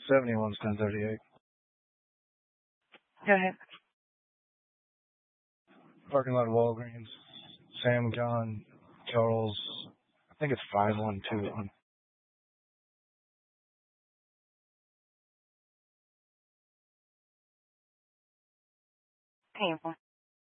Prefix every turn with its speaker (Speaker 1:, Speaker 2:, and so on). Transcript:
Speaker 1: 71's 1038.
Speaker 2: Go ahead.
Speaker 1: Parking lot of Walgreens. Sam, John, Charles. I think it's 5121.
Speaker 2: Painful.